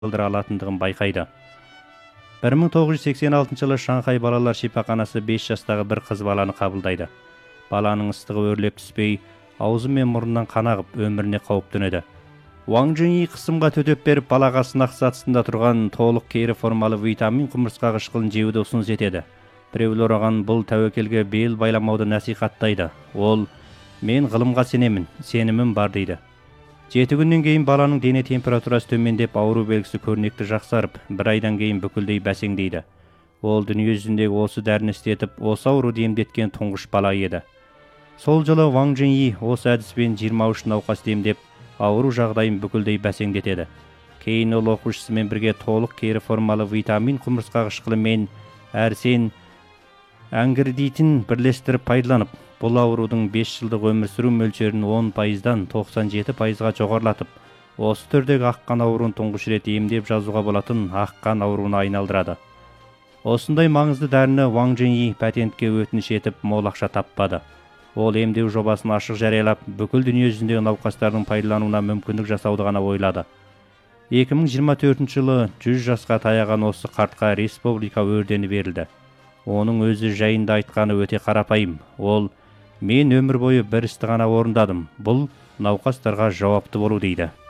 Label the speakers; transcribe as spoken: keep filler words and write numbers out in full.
Speaker 1: қалдыра алатындығын байқайды. бір мың тоғыз жүз сексен алтыншы жылы Шанхай балалар шипаханасы бес жастағы бір қыз баланы қабылдайды. Баланың ыстығы өрлеп түспей, аузы мен мұрнынан қан ағып, өміріне қауіп төнеді. Ван Чжэньи қысымға төтеп беріп, балаға сынақ сатысында тұрған толық кері формалы витамин құмырсқа қышқылын жеуді ұсыныс етеді. Біреулер оған бұл тәуекелге бел байламауды насихаттайды. Ол: "Мен ғылымға сенемін, сенімім бар" дейді. Жеті күннен кейін баланың дене температурасы төмендеп, ауру белгісі көрнекті жақсарып, бір айдан кейін бүкілдей бәсеңдейді. Ол дүние жүзіндегі осы дәріні істетіп, осы ауруды емдеткен тұңғыш бала еді. Сол жылы Ван Чжэньи осы әдіспен жиырма үш науқас емдеп, ауру жағдайын бүкілдей бәсеңдетеді. Кейін ол оқушысымен бірге толық кері формалы витамин құмырсқа қышқылы мен әрсен әңгірдейтін бірлестіріп пайдаланып, бұл аурудың бес жылдық өмір сүру мөлшерін он пайыздан тоқсан жеті пайызға жоғарылатып, осы түрдегі аққан ауруын тұңғыш рет емдеп жазуға болатын аққан ауруына айналдырады. Осындай маңызды дәріні Ван Чжэньи патентке өтініш етіп, мол ақша таппады. Ол емдеу жобасын ашық жариялап, бүкіл дүние жүзіндегі науқастардың пайдалануына мүмкіндік жасауды ғана ойлады. екі мың жиырма төртінші жылы жүз жасқа таяған осы қартқа республика ордені берілді. Оның өзі жайында айтқаны өте қарапайым. Ол: "Мен өмір бойы бір істі ғана орындадым. Бұл науқастарға жауапты болу" дейді.